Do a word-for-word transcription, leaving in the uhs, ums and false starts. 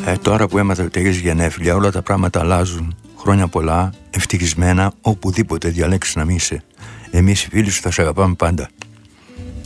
Ε, τώρα που έμαθα ότι έχεις γενέθλια, όλα τα πράγματα αλλάζουν. Χρόνια πολλά, ευτυχισμένα, οπουδήποτε διαλέξεις να μην είσαι. Εμείς οι φίλοι σου θα σε αγαπάμε πάντα.